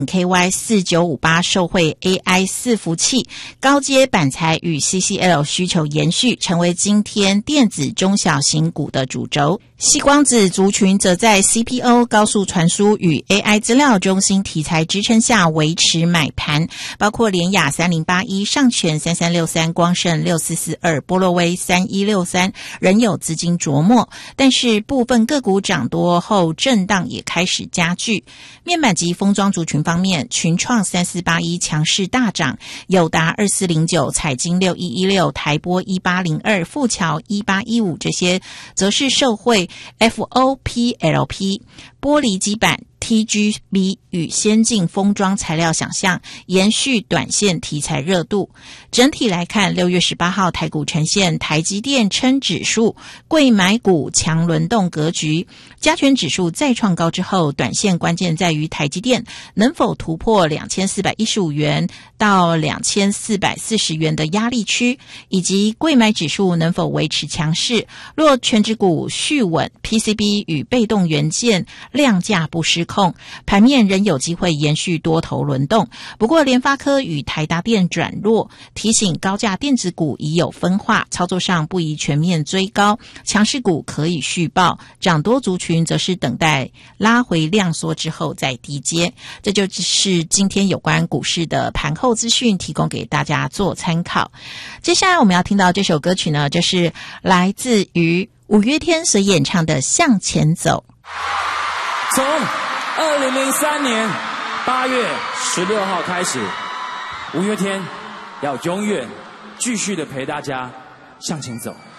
KY4958受惠 AI 伺服器、高阶板材与 CCL 需求延续，成为今天电子中小型股的主轴。矽光子族群则在 CPO、高速传输与 AI 资料中心题材支撑下维持买盘，包括联亚3081、上全3363、光盛6442、波洛威3163仍有资金琢磨，但是部分个股涨多后震荡也开始加剧。面板及封装族群方面，群创3481强势大涨，友达2409、彩晶6116、台玻1802、富桥1815这些则是受惠 FOPLP 玻璃基板TGB 与先进封装材料想象，延续短线题材热度。整体来看，6月18号台股呈现台积电撑指数、贵买股强轮动格局。加权指数再创高之后，短线关键在于台积电能否突破2415元到2440元的压力区，以及贵买指数能否维持强势。若全指股续稳， PCB 与被动元件量价不失控，盘面仍有机会延续多头轮动。不过联发科与台达电转弱，提醒高价电子股已有分化，操作上不宜全面追高，强势股可以续报，涨多族群则是等待拉回量缩之后再低接。这就是今天有关股市的盘后资讯，提供给大家做参考。接下来我们要听到这首歌曲呢，就是来自于五月天所演唱的《向前走》。 从2003年8月16号开始，五月天要永远继续的陪大家向前走。